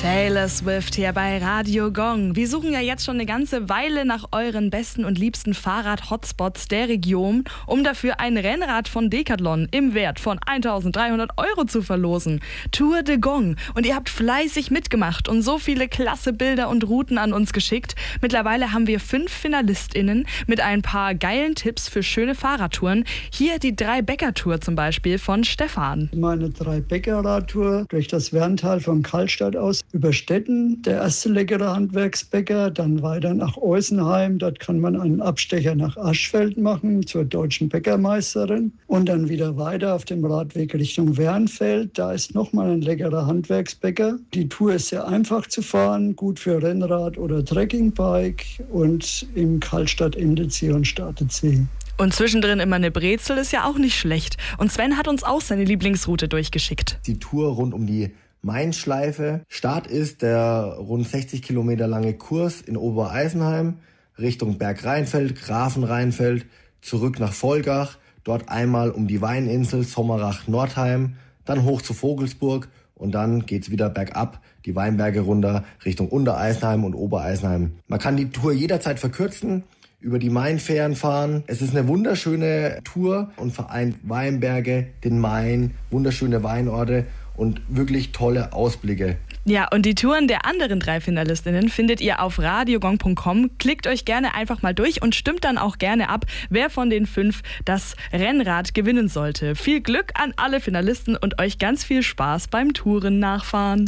Taylor Swift hier bei Radio Gong. Wir suchen ja jetzt schon eine ganze Weile nach euren besten und liebsten Fahrrad-Hotspots der Region, um dafür ein Rennrad von Decathlon im Wert von 1.300 € zu verlosen. Tour de Gong. Und ihr habt fleißig mitgemacht und so viele klasse Bilder und Routen an uns geschickt. Mittlerweile haben wir 5 FinalistInnen mit ein paar geilen Tipps für schöne Fahrradtouren. Hier die Drei-Bäcker-Tour zum Beispiel von Stefan. Meine Drei-Bäcker-Radtour durch das Werntal von Karlstadt aus über Stetten, der erste leckere Handwerksbäcker, dann weiter nach Eusenheim, dort kann man einen Abstecher nach Aschfeld machen, zur deutschen Bäckermeisterin und dann wieder weiter auf dem Radweg Richtung Wernfeld, da ist nochmal ein leckerer Handwerksbäcker. Die Tour ist sehr einfach zu fahren, gut für Rennrad oder Trekkingbike und im Karlstadt endet sie und startet sie. Und zwischendrin immer eine Brezel ist ja auch nicht schlecht. Und Sven hat uns auch seine Lieblingsroute durchgeschickt. Die Tour rund um die Main-Schleife. Start ist der rund 60 Kilometer lange Kurs in Obereisenheim Richtung Bergrheinfeld, Grafenrheinfeld, zurück nach Volgach, dort einmal um die Weininsel, Sommerach, Nordheim, dann hoch zu Vogelsburg und dann geht's wieder bergab, die Weinberge runter Richtung Untereisenheim und Obereisenheim. Man kann die Tour jederzeit verkürzen, über die Mainfähren fahren. Es ist eine wunderschöne Tour und vereint Weinberge, den Main, wunderschöne Weinorte und wirklich tolle Ausblicke. Ja, und die Touren der anderen 3 Finalistinnen findet ihr auf radiogong.com. Klickt euch gerne einfach mal durch und stimmt dann auch gerne ab, wer von den 5 das Rennrad gewinnen sollte. Viel Glück an alle Finalisten und euch ganz viel Spaß beim Touren nachfahren.